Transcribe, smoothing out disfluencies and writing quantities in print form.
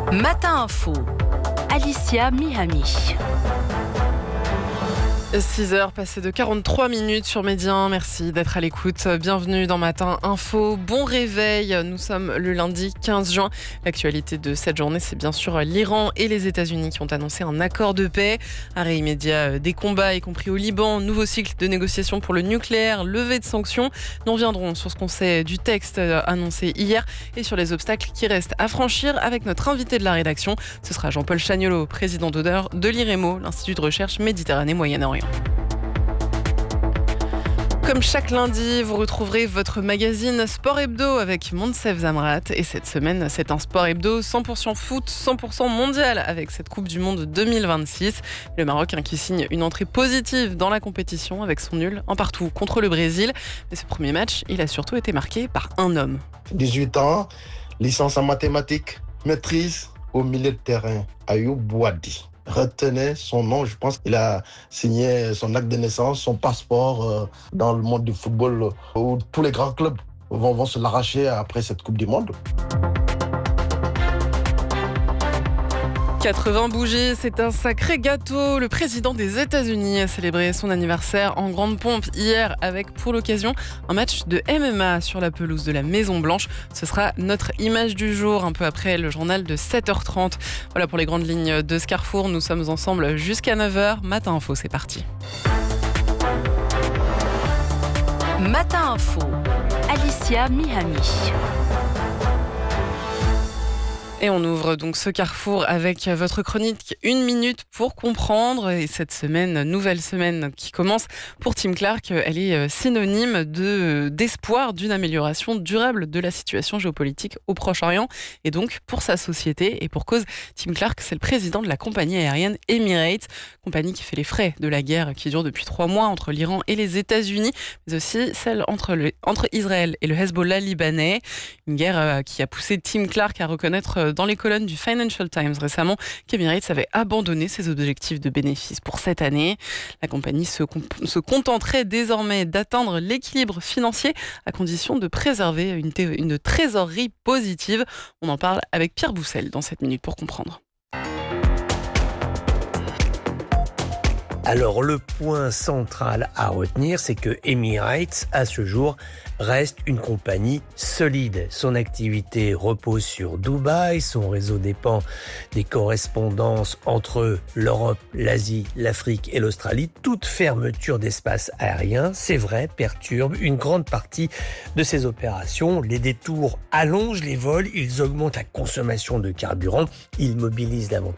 Matin Info, Alicia Mihami. 6h passées de 43 minutes sur Média. Merci d'être à l'écoute. Bienvenue dans Matin Info. Bon réveil. Nous sommes le lundi 15 juin. L'actualité de cette journée, c'est bien sûr l'Iran et les États-Unis qui ont annoncé un accord de paix. Arrêt immédiat des combats, y compris au Liban. Nouveau cycle de négociations pour le nucléaire. Levée de sanctions. Nous reviendrons sur ce qu'on sait du texte annoncé hier et sur les obstacles qui restent à franchir avec notre invité de la rédaction. Ce sera Jean-Paul Chagnolot, président d'honneur de l'IREMO, l'Institut de recherche Méditerranée-Moyen-Orient. Comme chaque lundi, vous retrouverez votre magazine Sport Hebdo avec Monsef Zamrat. Et cette semaine, c'est un Sport Hebdo 100% foot, 100% mondial avec cette Coupe du Monde 2026. Le Maroc qui signe une entrée positive dans la compétition avec son nul un partout contre le Brésil. Mais ce premier match, il a surtout été marqué par un homme. 18 ans, licence en mathématiques, maîtrise au milieu de terrain, Ayoub Bouadi. Retenez son nom, je pense qu'il a signé son acte de naissance, son passeport dans le monde du football où tous les grands clubs vont se l'arracher après cette Coupe du Monde. 80 bougies, c'est un sacré gâteau. Le président des États-Unis a célébré son anniversaire en grande pompe hier avec, pour l'occasion, un match de MMA sur la pelouse de la Maison-Blanche. Ce sera notre image du jour, un peu après le journal de 7h30. Voilà pour les grandes lignes de ce carrefour. Nous sommes ensemble jusqu'à 9h. Matin Info, c'est parti. Matin Info, Alicia Mihami. Et on ouvre donc ce carrefour avec votre chronique 1 minute pour comprendre. Et cette semaine, nouvelle semaine qui commence pour Tim Clark, elle est synonyme d'espoir d'une amélioration durable de la situation géopolitique au Proche-Orient et donc pour sa société. Et pour cause, Tim Clark, c'est le président de la compagnie aérienne Emirates, compagnie qui fait les frais de la guerre qui dure depuis 3 mois entre l'Iran et les États-Unis, mais aussi celle entre Israël et le Hezbollah libanais. Une guerre qui a poussé Tim Clark à reconnaître dans les colonnes du Financial Times récemment qu'Emirates avait abandonné ses objectifs de bénéfices pour cette année. La compagnie se contenterait désormais d'atteindre l'équilibre financier à condition de préserver une trésorerie positive. On en parle avec Pierre Boussel dans 7 minutes pour comprendre. Alors le point central à retenir, c'est que Emirates, à ce jour, reste une compagnie solide. Son activité repose sur Dubaï, son réseau dépend des correspondances entre l'Europe, l'Asie, l'Afrique et l'Australie. Toute fermeture d'espace aérien, c'est vrai, perturbe une grande partie de ces opérations. Les détours allongent les vols, ils augmentent la consommation de carburant, ils mobilisent davantage